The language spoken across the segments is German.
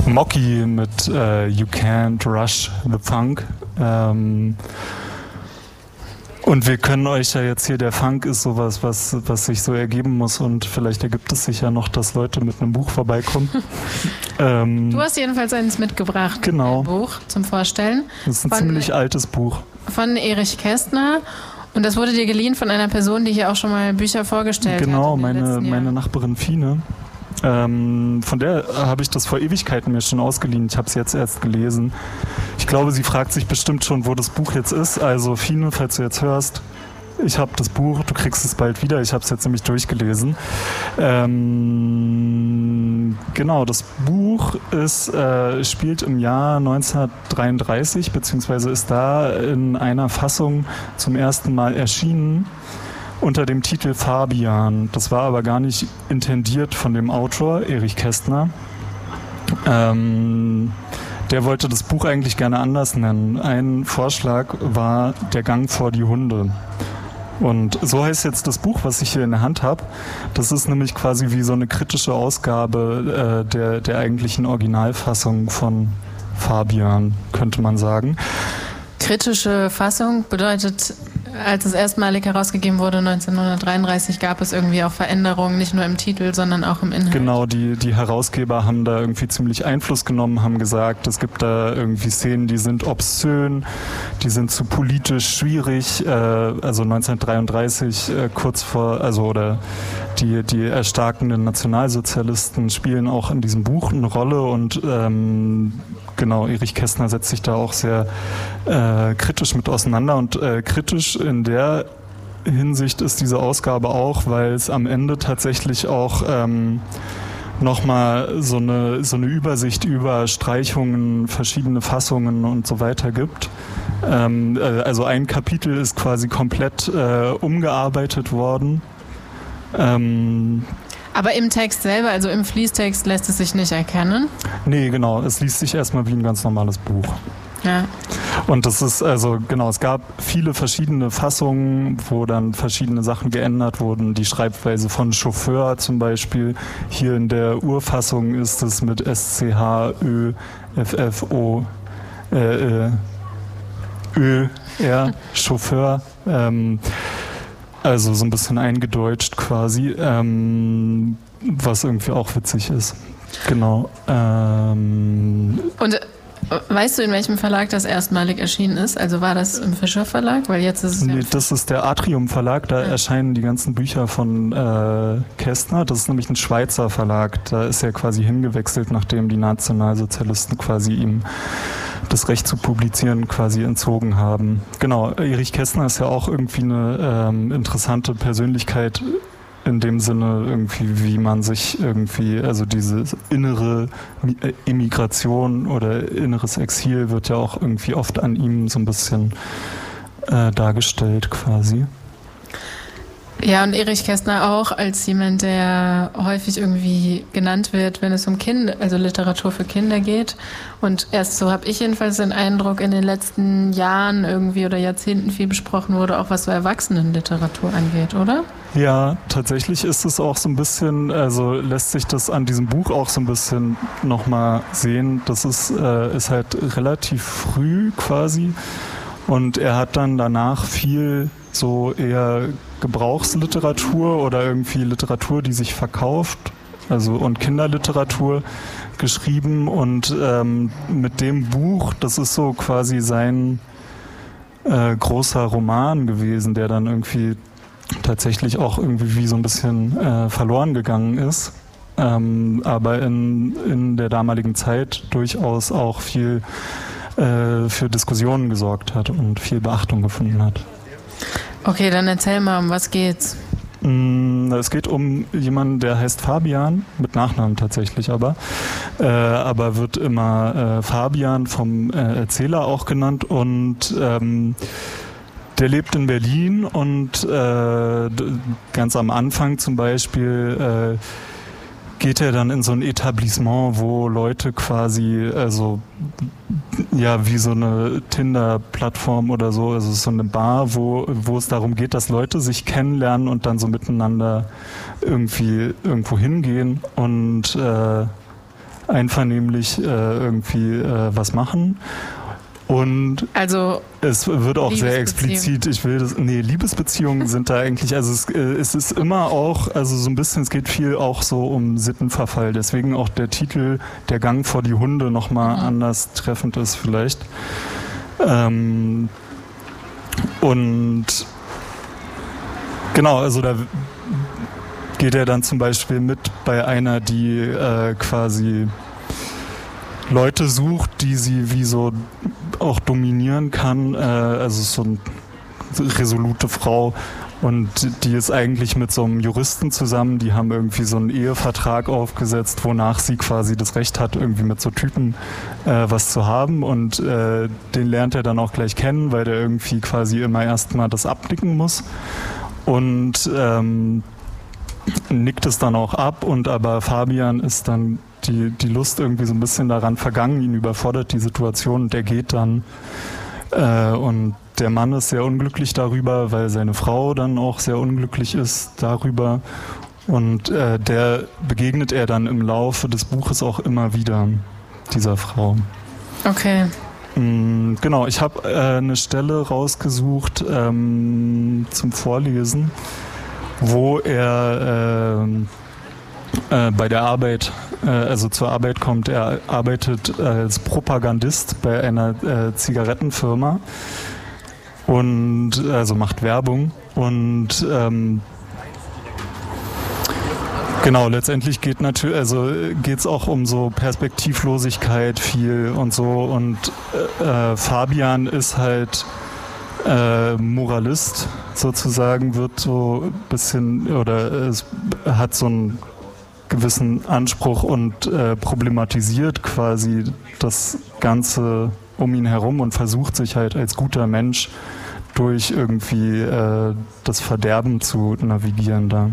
Mocky mit You Can't Rush the Funk. Und wir können euch ja jetzt hier, der Funk ist sowas, was sich so ergeben muss, und vielleicht ergibt es sich ja noch, dass Leute mit einem Buch vorbeikommen. Du hast jedenfalls eins mitgebracht. Genau. Ein Buch zum Vorstellen. Das ist ein ziemlich altes Buch. Von Erich Kästner. Und das wurde dir geliehen von einer Person, die hier auch schon mal Bücher vorgestellt hat. Genau, meine Nachbarin Fine. Von der habe ich das vor Ewigkeiten mir schon ausgeliehen. Ich habe es jetzt erst gelesen. Ich glaube, sie fragt sich bestimmt schon, wo das Buch jetzt ist. Also Fine, falls du jetzt hörst, ich habe das Buch, du kriegst es bald wieder. Ich habe es jetzt nämlich durchgelesen. Genau, das Buch spielt im Jahr 1933, beziehungsweise ist da in einer Fassung zum ersten Mal erschienen unter dem Titel Fabian. Das war aber gar nicht intendiert von dem Autor, Erich Kästner. Der wollte das Buch eigentlich gerne anders nennen. Ein Vorschlag war Der Gang vor die Hunde. Und so heißt jetzt das Buch, was ich hier in der Hand habe. Das ist nämlich quasi wie so eine kritische Ausgabe der eigentlichen Originalfassung von Fabian, könnte man sagen. Kritische Fassung bedeutet, als es erstmalig herausgegeben wurde, 1933, gab es irgendwie auch Veränderungen, nicht nur im Titel, sondern auch im Inhalt. Genau, die Herausgeber haben da irgendwie ziemlich Einfluss genommen, haben gesagt, es gibt da irgendwie Szenen, die sind obszön, die sind zu politisch schwierig. Also 1933, oder die erstarkenden Nationalsozialisten spielen auch in diesem Buch eine Rolle, und genau, Erich Kästner setzt sich da auch sehr kritisch mit auseinander, und kritisch in der Hinsicht ist diese Ausgabe auch, weil es am Ende tatsächlich auch nochmal so eine Übersicht über Streichungen, verschiedene Fassungen und so weiter gibt. Also ein Kapitel ist quasi komplett umgearbeitet worden. Aber im Text selber, also im Fließtext, lässt es sich nicht erkennen? Nee, genau. Es liest sich erstmal wie ein ganz normales Buch. Ja. Und das ist, also genau, es gab viele verschiedene Fassungen, wo dann verschiedene Sachen geändert wurden. Die Schreibweise von Chauffeur zum Beispiel. Hier in der Urfassung ist es mit S-C-H-Ö-F-F-O-Ö-R, Chauffeur. Also so ein bisschen eingedeutscht quasi, was irgendwie auch witzig ist. Genau. Und weißt du, in welchem Verlag das erstmalig erschienen ist? Also war das im Fischer Verlag? Weil jetzt ist es das ist der Atrium Verlag, da erscheinen die ganzen Bücher von Kästner. Das ist nämlich ein Schweizer Verlag. Da ist er quasi hingewechselt, nachdem die Nationalsozialisten quasi ihm das Recht zu publizieren quasi entzogen haben. Genau, Erich Kästner ist ja auch irgendwie eine interessante Persönlichkeit in dem Sinne irgendwie, wie man sich irgendwie, also diese innere Emigration oder inneres Exil wird ja auch irgendwie oft an ihm so ein bisschen dargestellt quasi. Ja, und Erich Kästner auch als jemand, der häufig irgendwie genannt wird, wenn es um also Literatur für Kinder geht. Und erst so habe ich jedenfalls den Eindruck, in den letzten Jahren irgendwie oder Jahrzehnten viel besprochen wurde, auch was so Erwachsenenliteratur angeht, oder? Ja, tatsächlich ist es auch so ein bisschen, also lässt sich das an diesem Buch auch so ein bisschen nochmal sehen. Das ist halt relativ früh quasi, und er hat dann danach viel so eher Gebrauchsliteratur oder irgendwie Literatur, die sich verkauft, also und Kinderliteratur geschrieben, und mit dem Buch, das ist so quasi sein großer Roman gewesen, der dann irgendwie tatsächlich auch irgendwie wie so ein bisschen verloren gegangen ist, aber in der damaligen Zeit durchaus auch viel für Diskussionen gesorgt hat und viel Beachtung gefunden hat. Okay, dann erzähl mal, um was geht's? Es geht um jemanden, der heißt Fabian, mit Nachnamen tatsächlich aber wird immer Fabian vom Erzähler auch genannt, und der lebt in Berlin, und ganz am Anfang zum Beispiel geht er dann in so ein Etablissement, wo Leute quasi, also ja, wie so eine Tinder-Plattform oder so, also so eine Bar, wo es darum geht, dass Leute sich kennenlernen und dann so miteinander irgendwie irgendwo hingehen, und einvernehmlich irgendwie was machen. Und also es wird auch sehr explizit, Liebesbeziehungen sind da eigentlich, also es ist immer auch, also so ein bisschen, es geht viel auch so um Sittenverfall, deswegen auch der Titel Der Gang vor die Hunde nochmal anders treffend ist vielleicht. Und genau, also da geht er dann zum Beispiel mit bei einer, die quasi Leute sucht, die sie wie so auch dominieren kann, also so eine resolute Frau, und die ist eigentlich mit so einem Juristen zusammen, die haben irgendwie so einen Ehevertrag aufgesetzt, wonach sie quasi das Recht hat, irgendwie mit so Typen was zu haben, und den lernt er dann auch gleich kennen, weil der irgendwie quasi immer erstmal das abnicken muss und nickt es dann auch ab, und aber Fabian ist dann die Lust irgendwie so ein bisschen daran vergangen, ihn überfordert die Situation, und er geht dann und der Mann ist sehr unglücklich darüber, weil seine Frau dann auch sehr unglücklich ist darüber, und der begegnet er dann im Laufe des Buches auch immer wieder, dieser Frau. Okay. Genau, ich habe eine Stelle rausgesucht zum Vorlesen, wo er bei der Arbeit, also zur Arbeit kommt. Er arbeitet als Propagandist bei einer Zigarettenfirma und also macht Werbung, und genau, letztendlich geht es auch um so Perspektivlosigkeit viel und so, und Fabian ist halt Moralist sozusagen, wird so ein bisschen, oder es hat so einen gewissen Anspruch und problematisiert quasi das Ganze um ihn herum und versucht sich halt als guter Mensch durch irgendwie das Verderben zu navigieren da.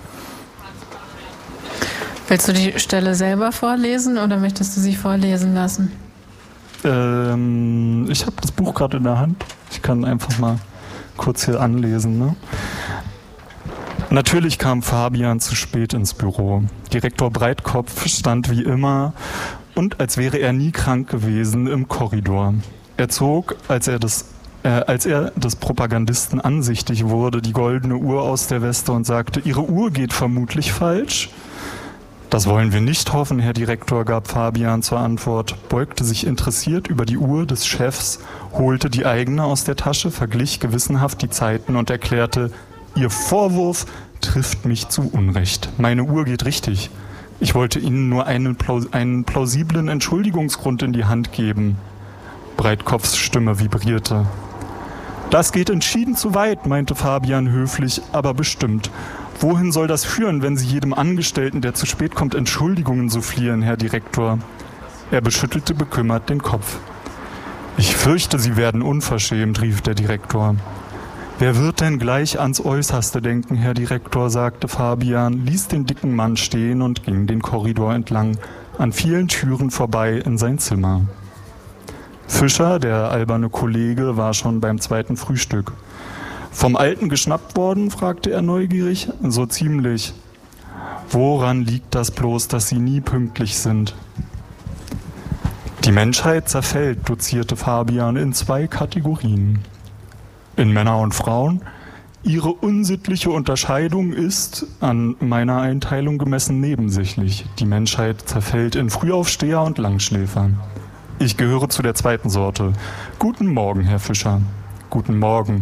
Willst du die Stelle selber vorlesen oder möchtest du sie vorlesen lassen? Ich habe das Buch gerade in der Hand. Ich kann einfach mal kurz hier anlesen, ne? Natürlich kam Fabian zu spät ins Büro. Direktor Breitkopf stand wie immer und als wäre er nie krank gewesen im Korridor. Er zog, als er des Propagandisten ansichtig wurde, die goldene Uhr aus der Weste und sagte: Ihre Uhr geht vermutlich falsch. Das wollen wir nicht hoffen, Herr Direktor, gab Fabian zur Antwort, beugte sich interessiert über die Uhr des Chefs, holte die eigene aus der Tasche, verglich gewissenhaft die Zeiten und erklärte: Ihr Vorwurf trifft mich zu Unrecht. Meine Uhr geht richtig. Ich wollte Ihnen nur einen plausiblen Entschuldigungsgrund in die Hand geben. Breitkopfs Stimme vibrierte. Das geht entschieden zu weit, meinte Fabian höflich, aber bestimmt. Wohin soll das führen, wenn Sie jedem Angestellten, der zu spät kommt, Entschuldigungen soufflieren, Herr Direktor? Er beschüttelte bekümmert den Kopf. Ich fürchte, Sie werden unverschämt, rief der Direktor. Wer wird denn gleich ans Äußerste denken, Herr Direktor, sagte Fabian, ließ den dicken Mann stehen und ging den Korridor entlang, an vielen Türen vorbei in sein Zimmer. Fischer, der alberne Kollege, war schon beim zweiten Frühstück. Vom Alten geschnappt worden, fragte er neugierig. So ziemlich. Woran liegt das bloß, dass Sie nie pünktlich sind? Die Menschheit zerfällt, dozierte Fabian, in 2 Kategorien. In Männer und Frauen. Ihre unsittliche Unterscheidung ist, an meiner Einteilung gemessen, nebensächlich. Die Menschheit zerfällt in Frühaufsteher und Langschläfer. Ich gehöre zu der zweiten Sorte. Guten Morgen, Herr Fischer. Guten Morgen.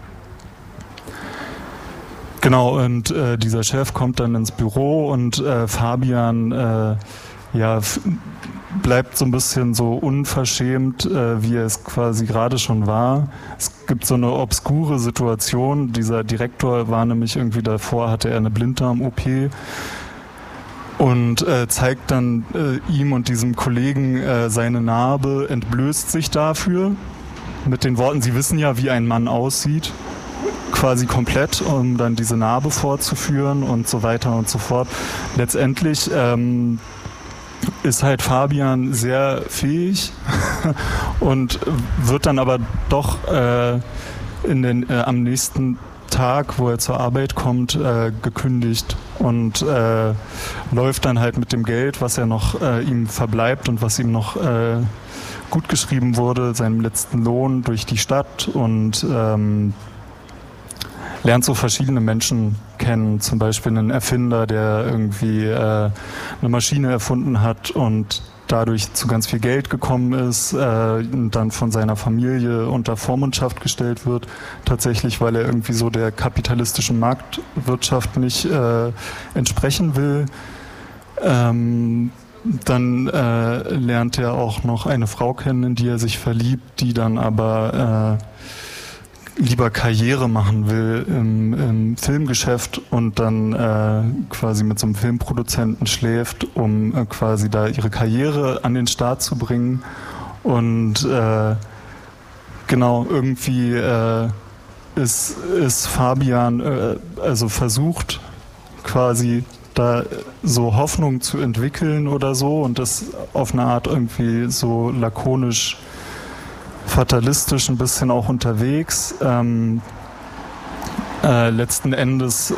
Genau, und dieser Chef kommt dann ins Büro und Fabian bleibt so ein bisschen so unverschämt, wie er es quasi gerade schon war. Es gibt so eine obskure Situation. Dieser Direktor war nämlich irgendwie davor, hatte er eine Blinddarm-OP und zeigt dann ihm und diesem Kollegen seine Narbe, entblößt sich dafür mit den Worten: Sie wissen ja, wie ein Mann aussieht. Quasi komplett, um dann diese Narbe vorzuführen und so weiter und so fort. Letztendlich ist halt Fabian sehr fähig und wird dann aber doch am nächsten Tag, wo er zur Arbeit kommt, gekündigt und läuft dann halt mit dem Geld, was er noch ihm verbleibt und was ihm noch gut geschrieben wurde, seinem letzten Lohn durch die Stadt und lernt so verschiedene Menschen kennen, zum Beispiel einen Erfinder, der irgendwie eine Maschine erfunden hat und dadurch zu ganz viel Geld gekommen ist, und dann von seiner Familie unter Vormundschaft gestellt wird, tatsächlich, weil er irgendwie so der kapitalistischen Marktwirtschaft nicht entsprechen will. Dann lernt er auch noch eine Frau kennen, in die er sich verliebt, die dann aber lieber Karriere machen will im Filmgeschäft und dann quasi mit so einem Filmproduzenten schläft, um quasi da ihre Karriere an den Start zu bringen. Und genau, irgendwie ist Fabian also versucht quasi da so Hoffnung zu entwickeln oder so und das auf eine Art irgendwie so lakonisch fatalistisch ein bisschen auch unterwegs. Letzten Endes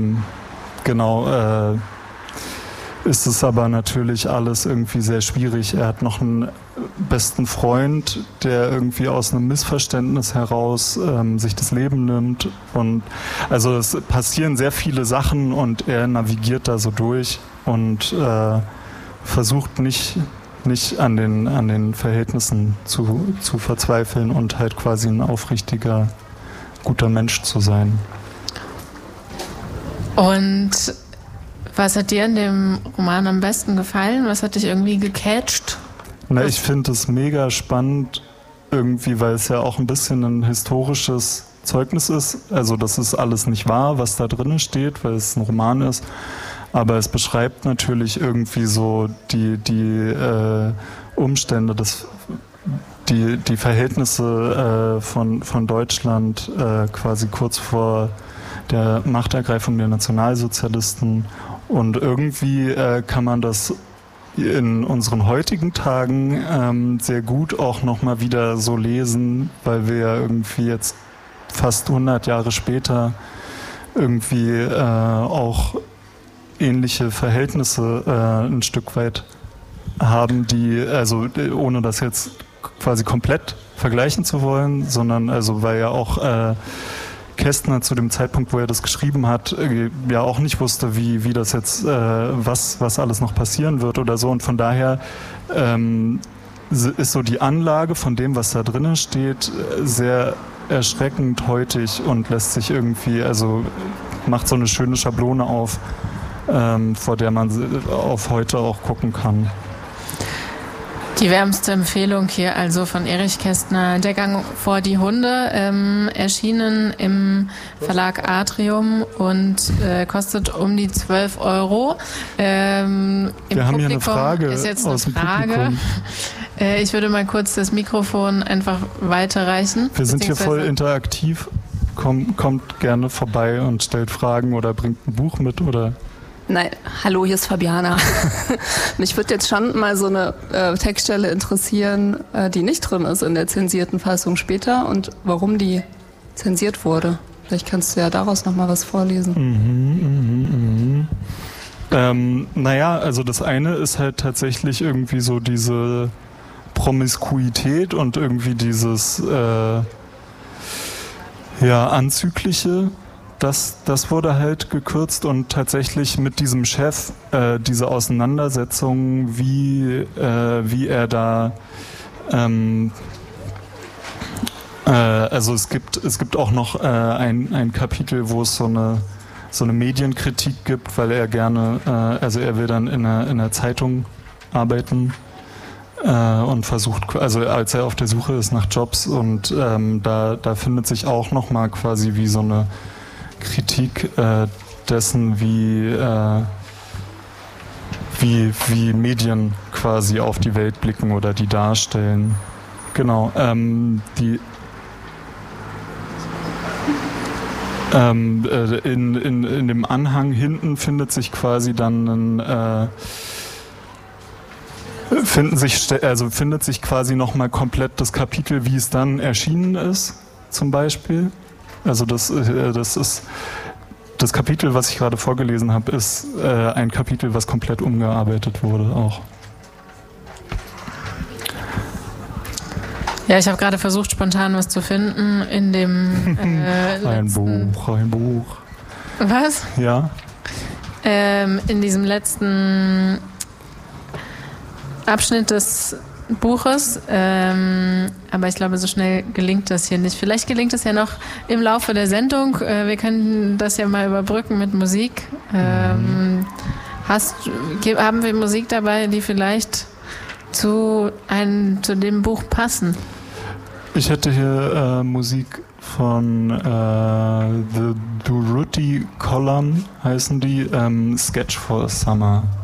ist es aber natürlich alles irgendwie sehr schwierig. Er hat noch einen besten Freund, der irgendwie aus einem Missverständnis heraus sich das Leben nimmt. Und also es passieren sehr viele Sachen und er navigiert da so durch und versucht nicht an den Verhältnissen zu verzweifeln und halt quasi ein aufrichtiger, guter Mensch zu sein. Und was hat dir in dem Roman am besten gefallen? Was hat dich irgendwie gecatcht? Na, ich finde es mega spannend irgendwie, weil es ja auch ein bisschen ein historisches Zeugnis ist. Also das ist alles nicht wahr, was da drin steht, weil es ein Roman ist. Aber es beschreibt natürlich irgendwie so die Umstände, die Verhältnisse von Deutschland quasi kurz vor der Machtergreifung der Nationalsozialisten. Und irgendwie kann man das in unseren heutigen Tagen sehr gut auch nochmal wieder so lesen, weil wir ja irgendwie jetzt fast 100 Jahre später irgendwie auch ähnliche Verhältnisse ein Stück weit haben, die, also ohne das jetzt quasi komplett vergleichen zu wollen, sondern also weil ja auch Kästner zu dem Zeitpunkt, wo er das geschrieben hat, ja auch nicht wusste, wie das jetzt, was alles noch passieren wird oder so. Und von daher ist so die Anlage von dem, was da drinnen steht, sehr erschreckend heutig und lässt sich irgendwie, also macht so eine schöne Schablone auf, vor der man auf heute auch gucken kann. Die wärmste Empfehlung hier also von Erich Kästner, Der Gang vor die Hunde, erschienen im Verlag Atrium und kostet um die 12 €. Wir haben hier eine Frage ist jetzt eine aus dem Frage. Publikum. Ich würde mal kurz das Mikrofon einfach weiterreichen. Wir sind hier voll interaktiv. Kommt gerne vorbei und stellt Fragen oder bringt ein Buch mit oder... Nein, hallo, hier ist Fabiana. Mich würde jetzt schon mal so eine Textstelle interessieren, die nicht drin ist in der zensierten Fassung später und warum die zensiert wurde. Vielleicht kannst du ja daraus nochmal was vorlesen. Naja, also das eine ist halt tatsächlich irgendwie so diese Promiskuität und irgendwie dieses Anzügliche. Das wurde halt gekürzt und tatsächlich mit diesem Chef diese Auseinandersetzung, wie er da also es gibt auch noch ein Kapitel, wo es so eine Medienkritik gibt, weil er gerne, also er will dann in einer Zeitung arbeiten und versucht, also als er auf der Suche ist nach Jobs und da findet sich auch nochmal quasi wie so eine Kritik dessen, wie Medien quasi auf die Welt blicken oder die darstellen. Genau. In dem Anhang hinten findet sich quasi dann findet sich quasi nochmal komplett das Kapitel, wie es dann erschienen ist, zum Beispiel. Also das ist das Kapitel, was ich gerade vorgelesen habe, ist ein Kapitel, was komplett umgearbeitet wurde auch. Ja, ich habe gerade versucht, spontan was zu finden in dem ein Buch. Was? Ja. In diesem letzten Abschnitt des Buches, aber ich glaube, so schnell gelingt das hier nicht. Vielleicht gelingt es ja noch im Laufe der Sendung. Wir können das ja mal überbrücken mit Musik. Haben wir Musik dabei, die vielleicht zu dem Buch passen? Ich hätte hier Musik von The Durruti Column, heißen die, Sketch for Summer.